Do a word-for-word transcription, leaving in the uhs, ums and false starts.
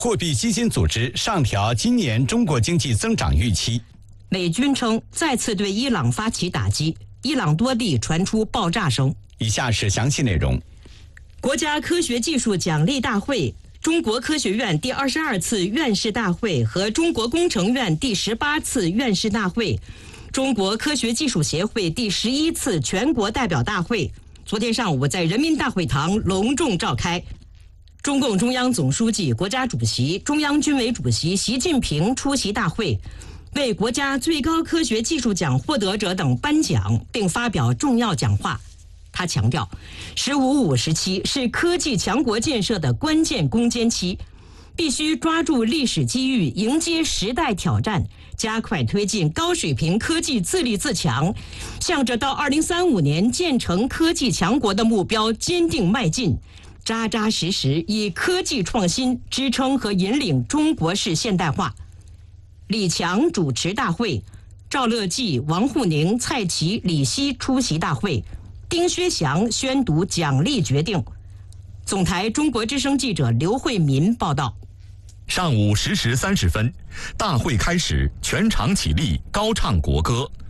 货币基金组织上调今年中国经济增长预期。 美军称再次对伊朗发起打击，伊朗多地传出爆炸声。 以下是详细内容。 国家科学技术奖励大会、中国科学院第二十二次院士大会和中国工程院第十八次院士大会、中国科学技术协会第十一次全国代表大会昨天上午在人民大会堂隆重召开。中共中央总书记、国家主席、中央军委主席习近平出席大会，为国家最高科学技术奖获得者等颁奖，并发表重要讲话。他强调，十五五时期是科技强国建设的关键攻坚期，必须抓住历史机遇，迎接时代挑战，加快推进高水平科技自立自强，向着到二零三五年建成科技强国的目标坚定迈进，扎扎实实以科技创新支撑和引领中国式现代化。李强主持大会，赵乐际、王沪宁、蔡奇、李希出席大会，丁薛祥宣读奖励决定。总台中国之声记者刘慧民报道。 上午十时三十分，大会开始，全场起立，高唱国歌。